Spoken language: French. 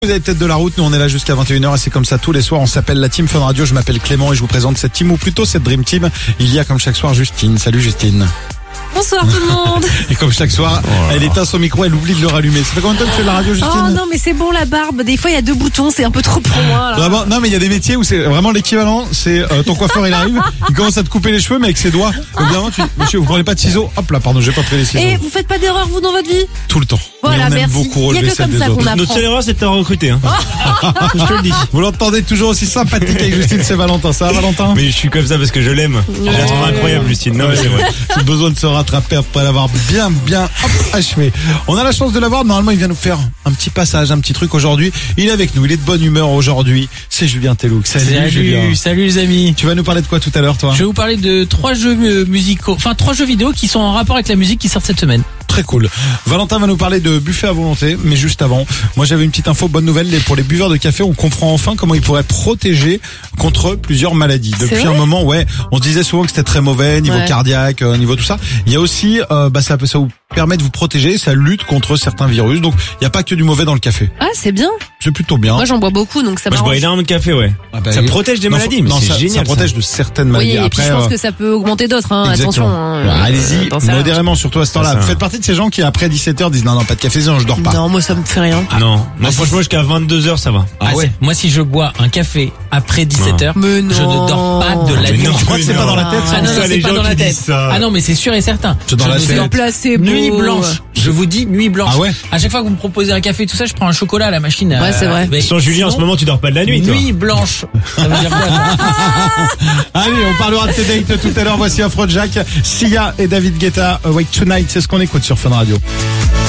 Vous avez peut-être de la route, nous on est là jusqu'à 21h et c'est comme ça tous les soirs, on s'appelle la Team Fun Radio, je m'appelle Clément et je vous présente cette team ou plutôt cette Dream Team. Il y a comme chaque soir Justine, salut Justine. Bonsoir tout le monde. Et comme chaque soir, elle éteint son micro, elle oublie de le rallumer. Ça fait combien de temps que tu fais de la radio Justine? Oh non mais c'est bon la barbe, des fois il y a 2 boutons, c'est un peu trop pour moi. Vraiment, non mais il y a des métiers où c'est vraiment l'équivalent, c'est ton coiffeur il arrive, il commence à te couper les cheveux mais avec ses doigts. Évidemment, monsieur vous prenez pas de ciseaux, hop là pardon j'ai pas pris les ciseaux. Et vous faites pas d'erreur vous dans votre vie? Tout le temps. Voilà, mais on aime merci. beaucoup Il y a relever que celle comme des ça qu'on autres. apprend. Notre seule erreur, c'est de t'avoir recruté. Hein. Je te le dis. Vous l'entendez toujours aussi sympathique avec Justine, c'est Valentin. Ça va Valentin? Mais je suis comme ça parce que je l'aime. Je la trouve incroyable, Justine. Non, mais c'est vrai. J'ai besoin de se rattraper après l'avoir bien achevé. On a la chance de l'avoir. Normalement, il vient nous faire un petit passage, un petit truc aujourd'hui. Il est avec nous. Il est de bonne humeur aujourd'hui. C'est Julien Tellouk. Salut Julien. Salut les amis. Tu vas nous parler de quoi tout à l'heure, toi? Je vais vous parler de 3 jeux musicaux, enfin 3 jeux vidéo qui sont en rapport avec la musique qui sortent cette semaine. Très cool. Valentin va nous parler de buffet à volonté, mais juste avant, moi j'avais une petite info, bonne nouvelle, pour les buveurs de café, on comprend enfin comment ils pourraient protéger contre plusieurs maladies. Depuis un moment, on se disait souvent que c'était très mauvais, niveau cardiaque, niveau tout ça. Il y a aussi, ça vous permet de vous protéger, ça lutte contre certains virus, donc il n'y a pas que du mauvais dans le café. Ah c'est bien. C'est plutôt bien. Moi j'en bois beaucoup donc ça Moi, je bois m'arrange. énormément de café, ouais. Ça protège des maladies, mais c'est génial. Ça protège de certaines maladies. Oui, et puis je pense que ça peut augmenter d'autres, hein. Attention. Allez-y, modérément, surtout à ce temps-là. Vous faites partie de ces gens qui après 17h disent non, pas de café, sinon je dors pas. Non, moi ça me fait rien. Non, franchement jusqu'à 22h ça va. Moi si je bois un café après 17h, Mais non. je ne dors pas de la nuit. Tu crois que c'est pas dans la tête? Ah non, ça, c'est les pas gens dans la qui tête. disent ça. Ah non, mais c'est sûr et certain. C'est dans la me tête. sens Placebo. nuit blanche. Je vous dis nuit blanche. Ah ouais? À chaque fois que vous me proposez un café, tout ça, je prends un chocolat à la machine. Ouais, c'est vrai. Mais Sans Julien, en ce moment, tu dors pas de la nuit, toi. Nuit blanche. Ça veut dire quoi ça? Allez, on parlera de tes dates tout à l'heure. Voici Afrojack, Sia et David Guetta. Wake Tonight, c'est ce qu'on écoute sur Fun Radio.